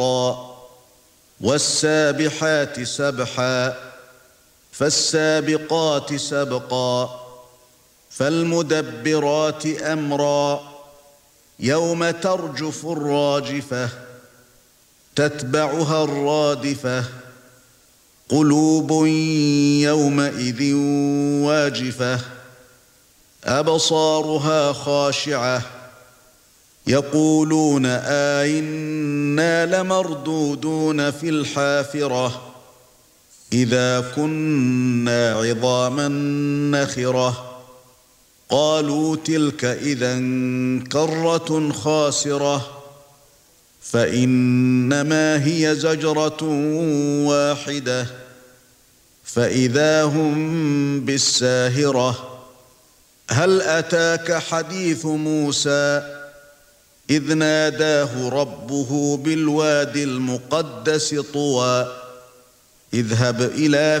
والسابحات سبحا فالسابقات سبقا فالمدبرات أمرا يوم ترجف الراجفة تتبعها الرادفة قلوب يومئذ واجفة أبصارها خاشعة يقولون أئنا لمردودون في الحافرة إذا كنا عظاما نخرة قالوا تلك إذا كرة خاسرة فإنما هي زجرة واحدة فإذا هم بالساهرة هل أتاك حديث موسى إذ ناداه ربه بالوادي المقدس طوى اذهب إلى